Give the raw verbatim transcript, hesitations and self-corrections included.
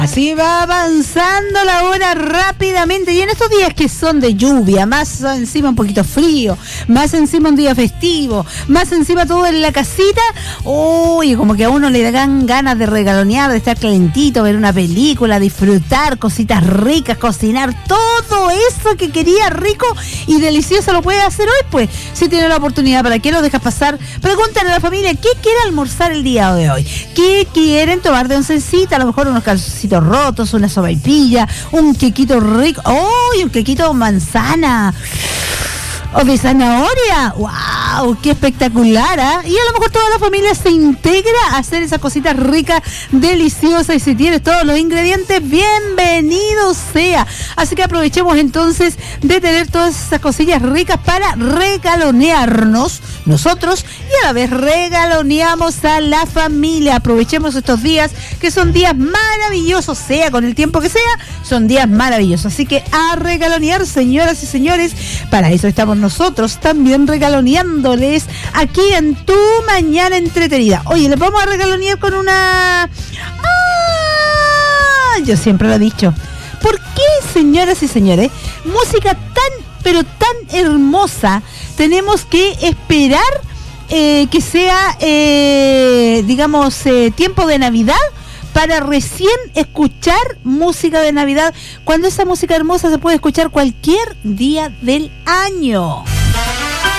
Así va avanzando la hora rápidamente, y en estos días que son de lluvia, más encima un poquito frío, más encima un día festivo, más encima todo en la casita, uy, como que a uno le dan ganas de regalonear, de estar calentito, ver una película, disfrutar cositas ricas, cocinar, todo eso que quería rico y delicioso lo puede hacer hoy, pues, si tiene la oportunidad. ¿Para qué lo dejas pasar? Pregúntale a la familia qué quiere almorzar el día de hoy, qué quieren tomar de oncecita, a lo mejor unos calzoncitos rotos, una sopaipilla, un quequito rico, ¡uy! Un quequito de manzana o de zanahoria. ¡Wow! ¡Qué espectacular! ¿eh? Y a lo mejor toda la familia se integra a hacer esas cositas ricas, deliciosas, y si tienes todos los ingredientes, bienvenido sea. Así que aprovechemos entonces de tener todas esas cosillas ricas para regalonearnos nosotros, y a la vez regaloneamos a la familia. Aprovechemos estos días que son días maravillosos, sea con el tiempo que sea, son días maravillosos. Así que a regalonear, señoras y señores. Para eso estamos nosotros también regaloneándoles aquí en Tu Mañana Entretenida. Oye, les vamos a regalonear con una... ¡Ah! Yo siempre lo he dicho. ¿Por qué, señoras y señores, música tan, pero tan hermosa, tenemos que esperar eh, que sea, eh, digamos, eh, tiempo de Navidad para recién escuchar música de Navidad, cuando esa música hermosa se puede escuchar cualquier día del año?